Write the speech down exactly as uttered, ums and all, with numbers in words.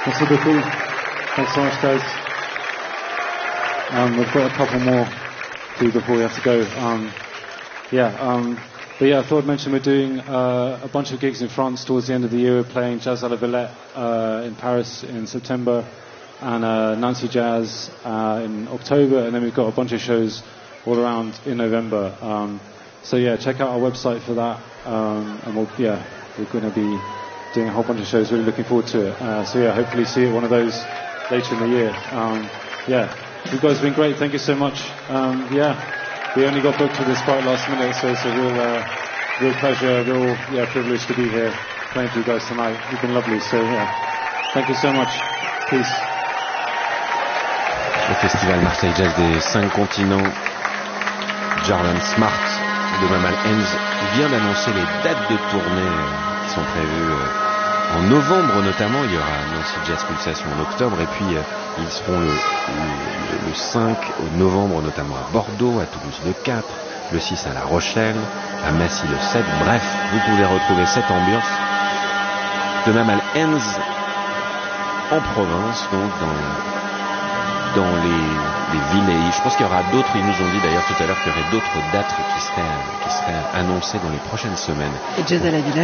Merci beaucoup. Thanks so much, guys. Um, we've got a couple more to do before we have to go. Um, yeah, um, but yeah, I thought I'd mention we're doing uh, a bunch of gigs in France towards the end of the year. We're playing Jazz à la Villette uh, in Paris in September, and uh, Nancy Jazz uh, in October, and then we've got a bunch of shows all around in November. Um, so yeah, check out our website for that, um, and we'll, yeah, we're going to be doing a whole bunch of shows. Really looking forward to it. Uh, so yeah, hopefully see it one of those later in the year. Um, yeah, you guys have been great. Thank you so much. Um, yeah, we only got booked for this quite last minute, so it's a real, uh, real pleasure, real yeah privilege to be here playing for you guys tonight. You've been lovely. So yeah, thank you so much. Peace. Le festival Marseille Jazz des cinq continents, Jordan Smart de Mammal Hands vient d'annoncer les dates de tournée qui sont prévues en novembre notamment. Il y aura Nancy Jazz Pulsation en octobre, et puis ils seront le, le, le cinq novembre notamment à Bordeaux, à Toulouse le quatre, le six à La Rochelle, à Massy le sept. Bref, vous pouvez retrouver cette ambiance de Mammal Hands en province, donc dans dans les, les villes, et je pense qu'il y aura d'autres, ils nous ont dit d'ailleurs tout à l'heure qu'il y aurait d'autres dates qui seraient, qui seraient annoncées dans les prochaines semaines. Et Jazz à la Villette